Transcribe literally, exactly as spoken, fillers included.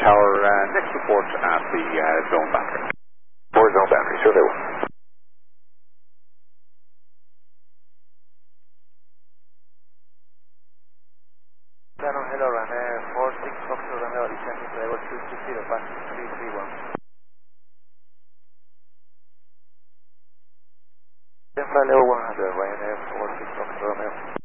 Tower, uh, next report at the uh, zone boundary. For zone boundary, sure they will. Channel, hello, runway four six Foxtrot, runway descending to level two two zero, passing three three one. Level one hundred, runway four six Foxtrot, runway.